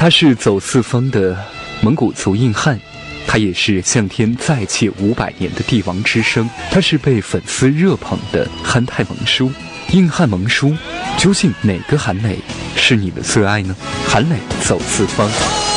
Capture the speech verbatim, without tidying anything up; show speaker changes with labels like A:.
A: 他是走四方的蒙古族硬汉，他也是向天再借五百年的帝王之声，他是被粉丝热捧的憨态萌叔。硬汉萌叔，究竟哪个韩磊是你的最爱呢？韩磊走四方。